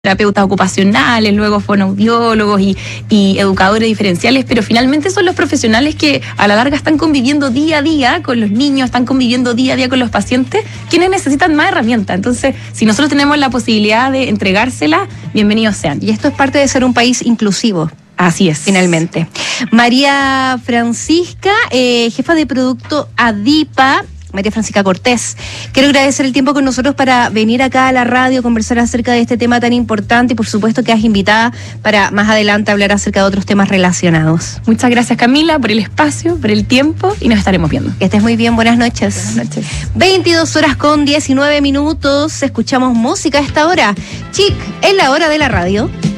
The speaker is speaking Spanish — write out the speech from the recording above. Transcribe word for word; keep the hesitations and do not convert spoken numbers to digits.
terapeutas ocupacionales, luego fonoaudiólogos y, y educadores diferenciales, pero finalmente son los profesionales que a la larga están conviviendo día a día con los niños, están conviviendo día a día con los pacientes, quienes necesitan más herramientas. Entonces, si nosotros tenemos la posibilidad de entregárselas, bienvenidos sean. Y esto es parte de ser un país inclusivo. Así es. Finalmente. María Francisca, eh, jefa de producto Adipa, María Francisca Cortés, quiero agradecer el tiempo con nosotros para venir acá a la radio a conversar acerca de este tema tan importante y por supuesto que has invitada para más adelante hablar acerca de otros temas relacionados. Muchas gracias, Camila, por el espacio, por el tiempo y nos estaremos viendo. Que estés muy bien, buenas noches. Buenas noches. veintidós horas con diecinueve minutos, escuchamos música a esta hora. Chic, en la hora de la radio.